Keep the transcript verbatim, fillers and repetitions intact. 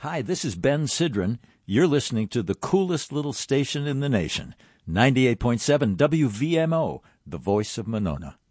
Hi, this is Ben Sidran. You're listening to the coolest little station in the nation, ninety-eight point seven W V M O, the voice of Monona.